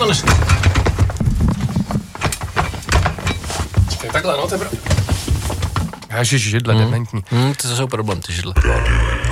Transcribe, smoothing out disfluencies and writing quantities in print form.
konečně. Čekaj, takhle, no, to je pravda. Ježiš, židle, dementní. To jsou problém, ty židle.